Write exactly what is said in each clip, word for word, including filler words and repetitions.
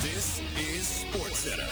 This is SportsCenter.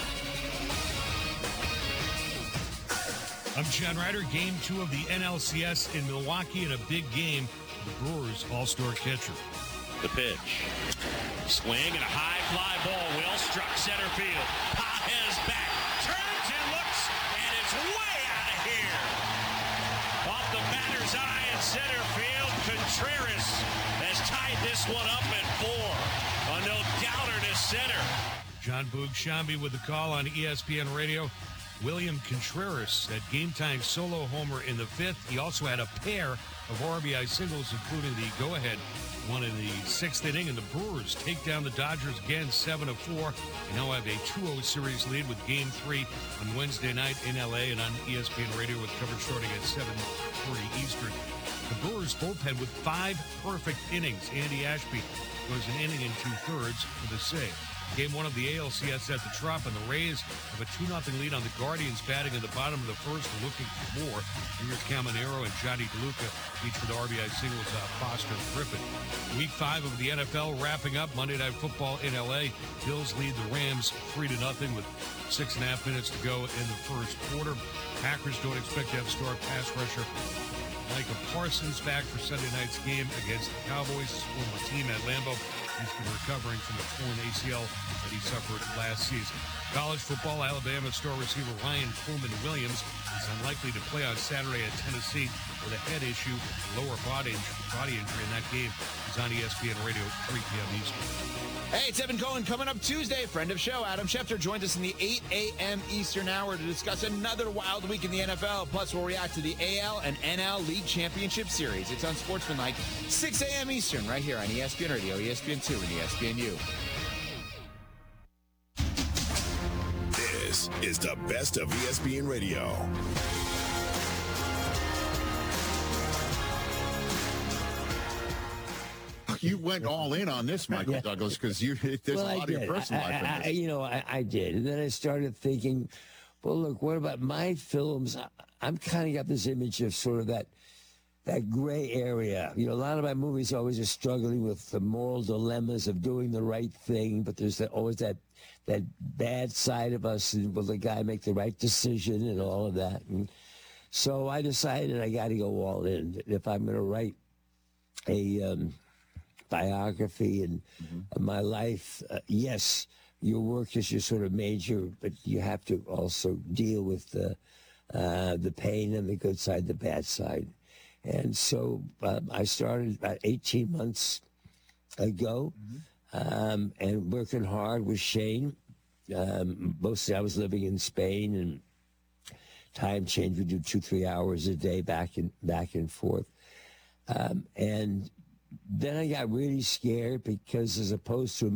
I'm John Ryder. Game two of the N L C S in Milwaukee in a big game. The Brewers all-star catcher. The pitch. Swing and a high fly ball. Will struck center field. Pages back. Turns and looks. And it's way out of here. Off the batter's eye in center field. Contreras has tied this one up at four. A no-doubter to center. John Boog Shambi with the call on E S P N Radio. William Contreras, that game-time solo homer in the fifth. He also had a pair of R B I singles, including the go-ahead one in the sixth inning. And the Brewers take down the Dodgers again, seven to four. And now have a two oh series lead with Game three on Wednesday night in L A and on E S P N Radio with coverage starting at seven forty Eastern. The Brewers bullpen with five perfect innings. Andy Ashby goes an inning and two-thirds for the save. Game one of the A L C S at the Trop, and the Rays have a two nothing lead on the Guardians, batting in the bottom of the first, looking for more. Junior Caminero and Johnny DeLuca, each with R B I singles, uh, Foster Griffin. Week five of the N F L wrapping up. Monday Night Football in L A. Bills lead the Rams three to nothing with six and a half minutes to go in the first quarter. Packers don't expect to have star pass rusher Micah Parsons back for Sunday night's game against the Cowboys. His former team at Lambeau. He's been recovering from a torn A C L that he suffered last season. College football, Alabama star receiver Ryan Coleman Williams is unlikely to play on Saturday at Tennessee with a head issue, lower body, body injury in that game. He's on E S P N Radio, three p.m. Eastern. Hey, it's Evan Cohen coming up Tuesday. Friend of show, Adam Schefter, joins us in the eight a.m. Eastern hour to discuss another wild week in the N F L. Plus, we'll react to the A L and N L League Championship Series. It's on Sportsmanlike, six a.m. Eastern, right here on E S P N Radio, E S P N two, and E S P N U. This is the best of E S P N Radio. You went all in on this, Michael yeah. Douglas, because you there's well, a lot of your personal I, life in this. I, you know, I, I did. And then I started thinking, well, look, what about my films? I, I'm kind of got this image of sort of that that gray area. You know, a lot of my movies always are struggling with the moral dilemmas of doing the right thing, but there's that, always that that bad side of us, and will the guy make the right decision and all of that. And so I decided I got to go all in. If I'm going to write a um, biography and mm-hmm. my life, uh, yes, your work is your sort of major, but you have to also deal with the uh, the pain and the good side, the bad side. And so um, I started about eighteen months ago, mm-hmm. um, and working hard with Shane. Um, mostly I was living in Spain, and time change. We do two, three hours a day back and back and forth. Um, and then I got really scared because as opposed to